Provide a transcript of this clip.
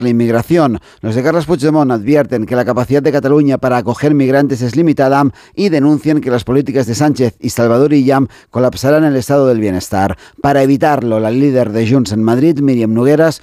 la inmigración. Los de Carles Puigdemont advierten que la capacidad de Cataluña para acoger migrantes es limitada y denuncian que las políticas de Sánchez y Salvador Illa colapsarán el estado del bienestar. Para evitarlo, la líder de Junts en Madrid, Míriam Nogueras,